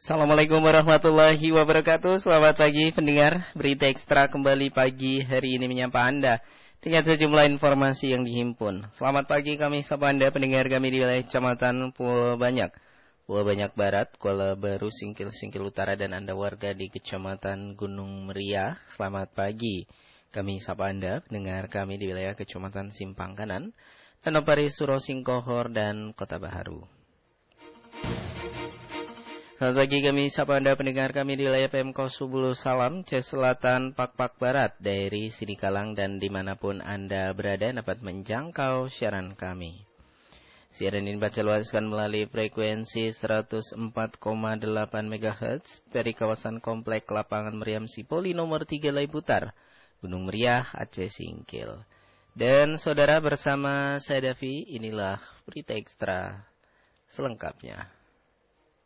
Assalamualaikum warahmatullahi wabarakatuh. Selamat pagi pendengar. Berita ekstra kembali pagi hari ini menyapa Anda dengan sejumlah informasi yang dihimpun. Selamat pagi, kami sapa Anda pendengar kami di wilayah Kecamatan Pulau Banyak Barat, Kuala Baru, Singkil Utara, dan Anda warga di Kecamatan Gunung Meriah. Selamat pagi. Kami sapa Anda pendengar kami di wilayah Kecamatan Simpang Kanan, Tanopari, Suro Singkohor, dan Kota Baharu. Selamat pagi, kami sapa Anda pendengar kami di wilayah Pemkot Subulu Salam, C Selatan, Pak Barat, daerah Sidikalang, dan dimanapun Anda berada dapat menjangkau siaran kami. Siaran ini dibaca luaskan melalui frekuensi 104,8 MHz dari kawasan Komplek Lapangan Meriam Sipoli nomor 3 Laiputar, Gunung Meriah, Aceh Singkil. Dan saudara, bersama saya Davi, inilah berita ekstra selengkapnya.